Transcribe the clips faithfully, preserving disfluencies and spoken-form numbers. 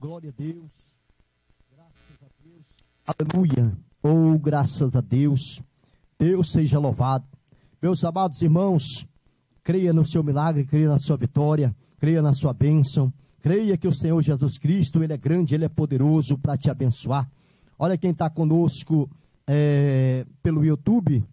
Glória a Deus. Graças a Deus. Aleluia. Oh, graças a Deus. Deus seja louvado. Meus amados irmãos, creia no seu milagre, creia na sua vitória, creia na sua bênção. Creia que o Senhor Jesus Cristo, Ele é grande, Ele é poderoso para te abençoar. Olha quem está conosco é, pelo YouTube.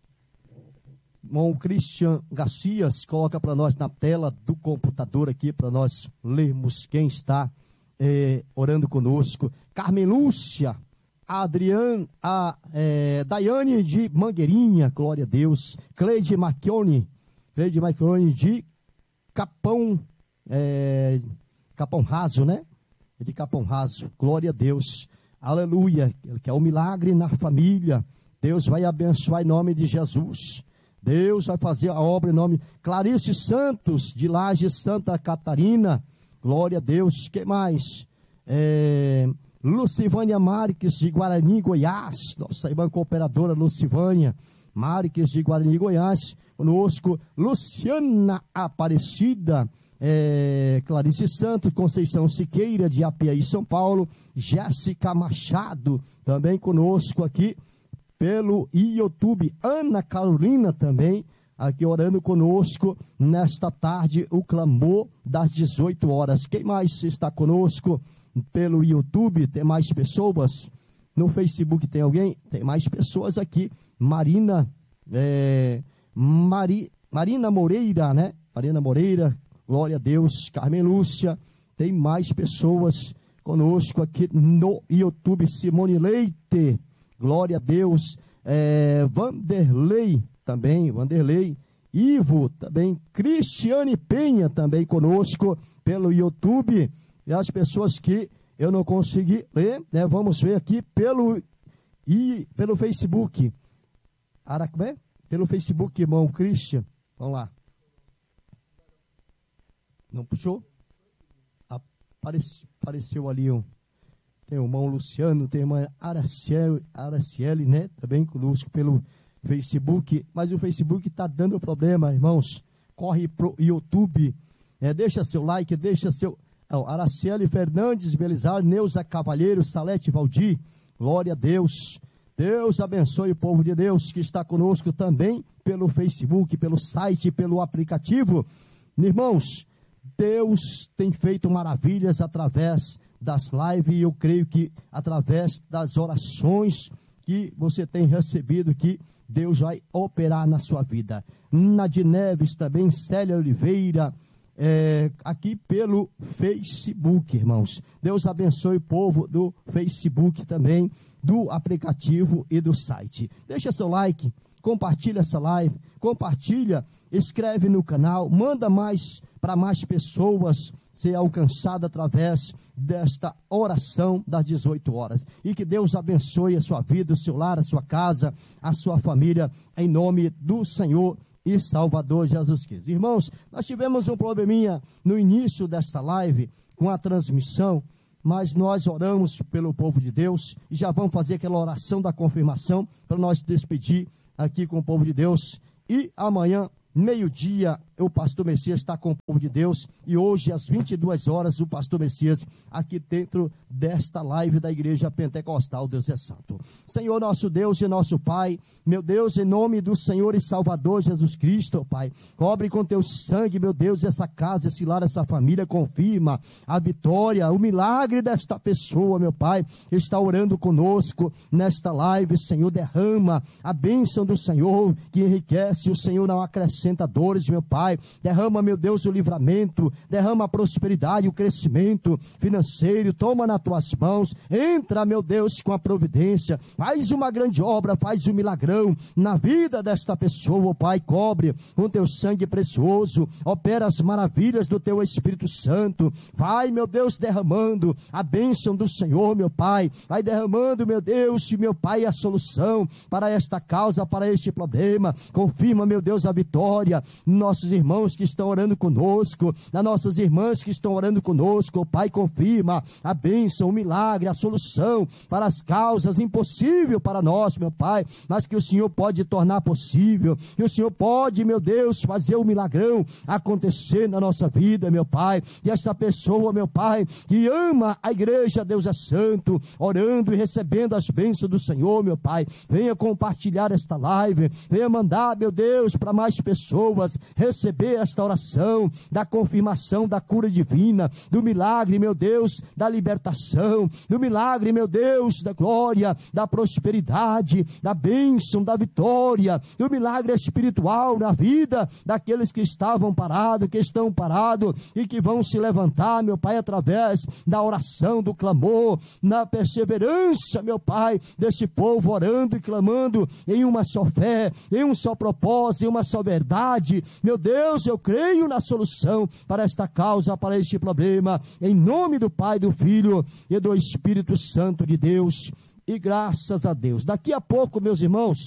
Irmão Christian Garcias, coloca para nós na tela do computador aqui, para nós lermos quem está é, orando conosco. Carmen Lúcia, a Adriane, a é, Daiane de Mangueirinha, glória a Deus. Cleide Marchione, Cleide Marchione de Capão, é, Capão Raso, né? De Capão Raso, glória a Deus. Aleluia, que é um milagre na família. Deus vai abençoar em nome de Jesus. Deus vai fazer a obra em nome. Clarice Santos, de Lages, Santa Catarina. Glória a Deus. Que mais? É, Lucivânia Marques, de Guarani, Goiás. Nossa irmã cooperadora Lucivânia Marques, de Guarani, Goiás. Conosco, Luciana Aparecida. É, Clarice Santos, Conceição Siqueira, de Apiaí, São Paulo. Jéssica Machado, também conosco aqui pelo YouTube. Ana Carolina também, aqui orando conosco nesta tarde, o clamor das dezoito horas. Quem mais está conosco pelo YouTube? Tem mais pessoas? No Facebook tem alguém? Tem mais pessoas aqui. Marina, é, Mari, Marina Moreira, né? Marina Moreira, glória a Deus. Carmen Lúcia, tem mais pessoas conosco aqui no YouTube. Simone Leite, glória a Deus. É, Vanderlei também, Vanderlei. Ivo também. Cristiane Penha também conosco pelo YouTube. E as pessoas que eu não consegui ler, né, vamos ver aqui pelo, e, pelo Facebook. Aracbé? Pelo Facebook, irmão Christian. Vamos lá. Não puxou? Apareceu, apareceu ali um. Tem o irmão Luciano, tem a irmã Araciele, Araciele, né? Também conosco pelo Facebook. Mas o Facebook está dando problema, irmãos. Corre pro YouTube. É, deixa seu like, deixa seu... Oh, Araciele Fernandes, Belizar, Neuza Cavalheiro, Salete Valdir. Glória a Deus. Deus abençoe o povo de Deus que está conosco também pelo Facebook, pelo site, pelo aplicativo. Irmãos, Deus tem feito maravilhas através das lives, e eu creio que através das orações que você tem recebido, que Deus vai operar na sua vida. Nadir Neves também, Célia Oliveira, é, aqui pelo Facebook, irmãos. Deus abençoe o povo do Facebook também, do aplicativo e do site. Deixa seu like, compartilha essa live, compartilha, escreve no canal, manda mais para mais pessoas ser alcançada através desta oração das dezoito horas. E que Deus abençoe a sua vida, o seu lar, a sua casa, a sua família, em nome do Senhor e Salvador Jesus Cristo. Irmãos, nós tivemos um probleminha no início desta live com a transmissão, mas nós oramos pelo povo de Deus e já vamos fazer aquela oração da confirmação para nós despedir aqui com o povo de Deus. E amanhã, meio-dia, o pastor Messias está com o povo de Deus, e hoje às vinte e duas horas o pastor Messias aqui dentro desta live da Igreja Pentecostal Deus é Santo. Senhor nosso Deus e nosso Pai, meu Deus, em nome do Senhor e Salvador Jesus Cristo, Pai, cobre com teu sangue, meu Deus, essa casa, esse lar, essa família, confirma a vitória, o milagre desta pessoa, meu Pai, está orando conosco nesta live. Senhor, derrama a bênção do Senhor que enriquece, o Senhor não acrescenta dores, meu Pai. Derrama, meu Deus, o livramento, derrama a prosperidade, o crescimento financeiro, toma nas tuas mãos, entra, meu Deus, com a providência, faz uma grande obra, faz um milagrão na vida desta pessoa, Pai, cobre com teu sangue precioso, opera as maravilhas do teu Espírito Santo, vai, meu Deus, derramando a bênção do Senhor, meu Pai, vai derramando, meu Deus, meu Pai, a solução para esta causa, para este problema, confirma, meu Deus, a vitória, nossos irmãos, irmãos que estão orando conosco, nas nossas irmãs que estão orando conosco. Pai, confirma a bênção, o milagre, a solução para as causas impossível para nós, meu Pai, mas que o Senhor pode tornar possível, que o Senhor pode, meu Deus, fazer o milagrão acontecer na nossa vida, meu Pai. E esta pessoa, meu Pai, que ama a igreja, Deus é santo, orando e recebendo as bênçãos do Senhor, meu Pai, venha compartilhar esta live, venha mandar, meu Deus, para mais pessoas receber esta oração da confirmação da cura divina, do milagre, meu Deus, da libertação, do milagre, meu Deus, da glória, da prosperidade, da bênção, da vitória, do milagre espiritual na vida daqueles que estavam parados, que estão parados e que vão se levantar, meu Pai, através da oração, do clamor, na perseverança, meu Pai, desse povo orando e clamando em uma só fé, em um só propósito, em uma só verdade. Meu Deus, eu creio na solução para esta causa, para este problema, em nome do Pai, do Filho e do Espírito Santo de Deus. E graças a Deus. Daqui a pouco, meus irmãos,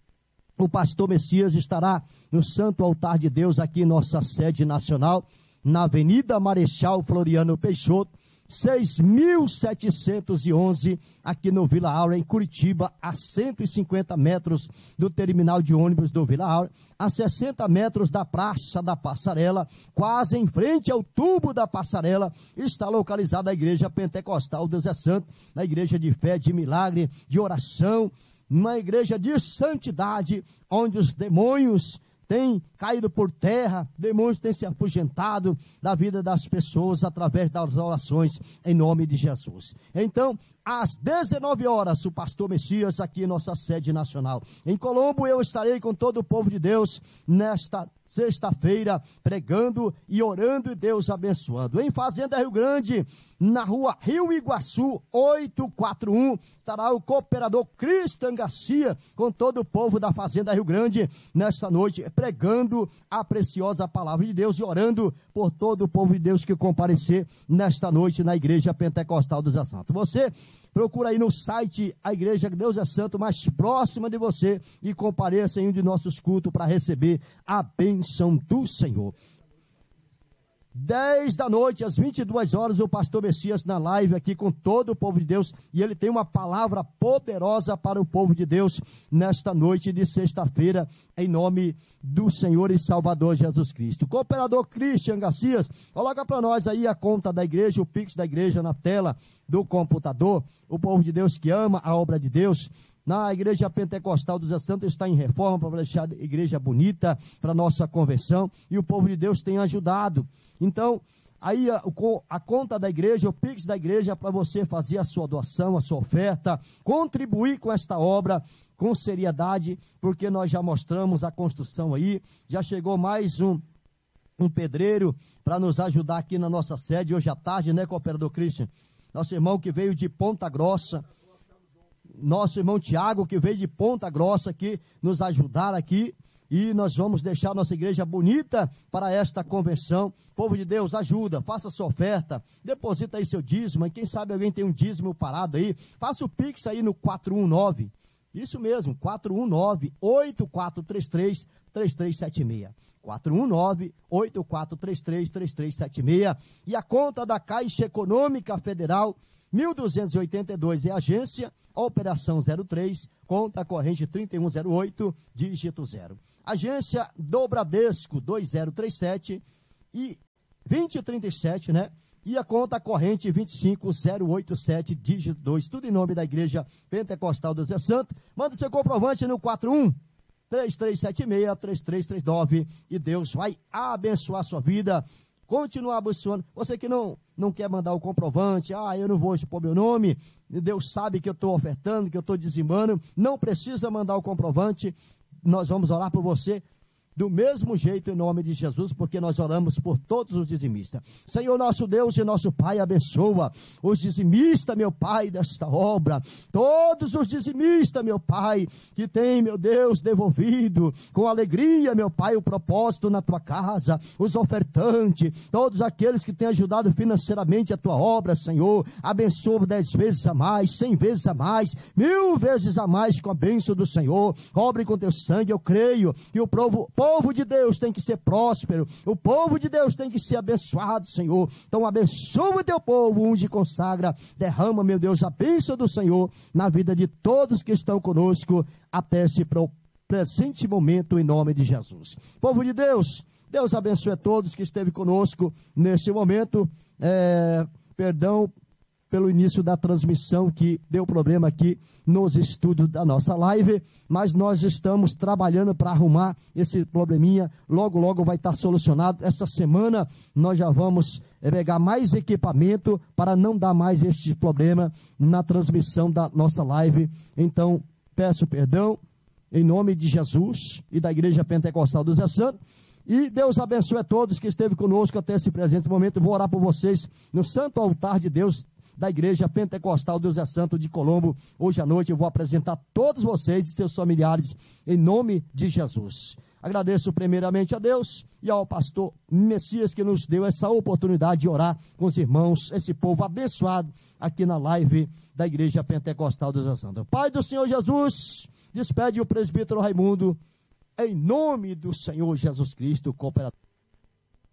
o pastor Messias estará no Santo Altar de Deus, aqui em nossa sede nacional, na Avenida Marechal Floriano Peixoto, seis mil setecentos e onze, aqui no Vila Aura, em Curitiba, a cento e cinquenta metros do terminal de ônibus do Vila Aura, a sessenta metros da Praça da Passarela, quase em frente ao tubo da Passarela, está localizada a Igreja Pentecostal Deus é Santo, na igreja de fé, de milagre, de oração, uma igreja de santidade, onde os demônios têm caído por terra, demônios têm se afugentado da vida das pessoas através das orações em nome de Jesus. Então, às dezenove horas, o pastor Messias aqui em nossa sede nacional. Em Colombo, eu estarei com todo o povo de Deus nesta sexta-feira, pregando e orando e Deus abençoando. Em Fazenda Rio Grande, na rua Rio Iguaçu, oitocentos e quarenta e um, estará o cooperador Cristian Garcia, com todo o povo da Fazenda Rio Grande, nesta noite, pregando a preciosa palavra de Deus e orando por todo o povo de Deus que comparecer nesta noite na Igreja Pentecostal Deus é Santo. Você procura aí no site a Igreja Deus é Santo mais próxima de você e compareça em um de nossos cultos para receber a bênção do Senhor. dez da noite, às vinte e duas horas, o pastor Messias na live aqui com todo o povo de Deus, e ele tem uma palavra poderosa para o povo de Deus nesta noite de sexta-feira, em nome do Senhor e Salvador Jesus Cristo. Cooperador Cristian Garcia, coloca para nós aí a conta da igreja, o Pix da igreja na tela do computador. O povo de Deus que ama a obra de Deus, na Igreja Pentecostal dos Santos está em reforma para deixar a igreja bonita para nossa conversão, e o povo de Deus tem ajudado. Então, aí a, a conta da igreja, o Pix da igreja, para você fazer a sua doação, a sua oferta, contribuir com esta obra com seriedade, porque nós já mostramos a construção aí, já chegou mais um, um pedreiro para nos ajudar aqui na nossa sede, hoje à tarde, né, cooperador Christian? Nosso irmão que veio de Ponta Grossa, nosso irmão Tiago, que veio de Ponta Grossa aqui, nos ajudar aqui, e nós vamos deixar nossa igreja bonita para esta convenção. Povo de Deus, ajuda, faça sua oferta, deposita aí seu dízimo, e quem sabe alguém tem um dízimo parado aí, faça o Pix aí no quatro um nove, isso mesmo, quatro um nove, oito quatro três três, três três sete seis, quatro um nove, oito quatro três três, três três sete seis, e a conta da Caixa Econômica Federal, mil duzentos e oitenta e dois é agência, operação zero três, conta corrente trinta e um zero oito, dígito zero. Agência do Bradesco dois zero três sete e vinte trinta e sete, né? E a conta corrente vinte e cinco zero oito sete, dígito dois, tudo em nome da Igreja Pentecostal Deus é Santo. Manda seu comprovante no quatro um três três sete seis, três três três nove e Deus vai abençoar a sua vida. Continuar abençoando. Você que não, não quer mandar o comprovante, ah, eu não vou expor meu nome, Deus sabe que eu estou ofertando, que eu estou dizimando, não precisa mandar o comprovante, nós vamos orar por você do mesmo jeito em nome de Jesus, porque nós oramos por todos os dizimistas. Senhor nosso Deus e nosso Pai, abençoa os dizimistas, meu Pai, desta obra, todos os dizimistas, meu Pai, que tem, meu Deus, devolvido com alegria, meu Pai, o propósito na tua casa, os ofertantes, todos aqueles que têm ajudado financeiramente a tua obra, Senhor, abençoa dez vezes a mais, cem vezes a mais, mil vezes a mais com a bênção do Senhor, cobre com teu sangue, eu creio que o povo povo de Deus tem que ser próspero, o povo de Deus tem que ser abençoado, Senhor. Então abençoa o teu povo, unge e consagra, derrama, meu Deus, a bênção do Senhor na vida de todos que estão conosco até esse presente momento, em nome de Jesus. Povo de Deus, Deus abençoe a todos que esteve conosco neste momento. É, perdão pelo início da transmissão, que deu problema aqui nos estudos da nossa live, mas nós estamos trabalhando para arrumar esse probleminha. Logo, logo vai estar solucionado. Esta semana nós já vamos pegar mais equipamento para não dar mais este problema na transmissão da nossa live. Então, peço perdão em nome de Jesus e da Igreja Pentecostal do Zé Santo. E Deus abençoe a todos que esteve conosco até esse presente momento. Eu vou orar por vocês no santo altar de Deus da Igreja Pentecostal Deus é Santo de Colombo. Hoje à noite eu vou apresentar todos vocês e seus familiares em nome de Jesus. Agradeço primeiramente a Deus e ao pastor Messias que nos deu essa oportunidade de orar com os irmãos, esse povo abençoado aqui na live da Igreja Pentecostal Deus é Santo. Pai do Senhor Jesus, despede o presbítero Raimundo em nome do Senhor Jesus Cristo, cooperador.